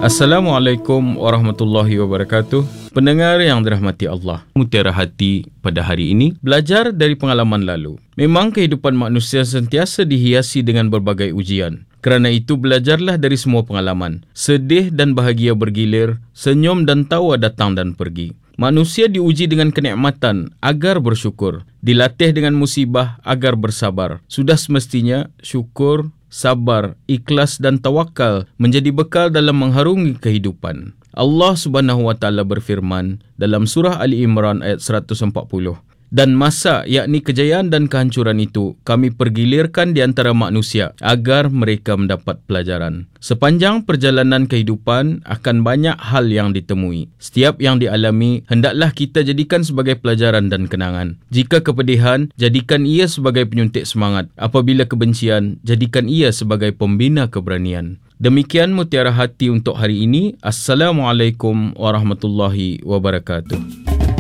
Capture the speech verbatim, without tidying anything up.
Assalamualaikum warahmatullahi wabarakatuh. Pendengar yang dirahmati Allah, Mutiara Hati pada hari ini belajar dari pengalaman lalu. Memang kehidupan manusia sentiasa dihiasi dengan berbagai ujian. Kerana itu belajarlah dari semua pengalaman. Sedih dan bahagia bergilir, senyum dan tawa datang dan pergi. Manusia diuji dengan kenikmatan agar bersyukur, dilatih dengan musibah agar bersabar. Sudah semestinya syukur, sabar, ikhlas dan tawakal menjadi bekal dalam mengharungi kehidupan. Allah Subhanahu wa taala berfirman dalam surah Ali Imran ayat seratus empat puluh, dan masa yakni kejayaan dan kehancuran itu kami pergilirkan di antara manusia agar mereka mendapat pelajaran. Sepanjang perjalanan kehidupan akan banyak hal yang ditemui. Setiap yang dialami hendaklah kita jadikan sebagai pelajaran dan kenangan. Jika kepedihan, jadikan ia sebagai penyuntik semangat. Apabila kebencian, jadikan ia sebagai pembina keberanian. Demikian Mutiara Hati untuk hari ini. Assalamualaikum warahmatullahi wabarakatuh.